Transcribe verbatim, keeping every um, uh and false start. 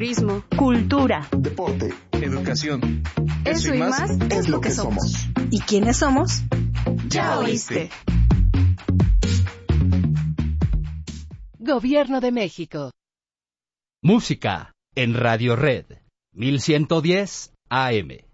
turismo, cultura, deporte, educación. Eso, Eso y más, más es lo que somos. ¿Y quiénes somos? Ya oíste. Gobierno de México. Música en Radio Red, mil ciento diez A M.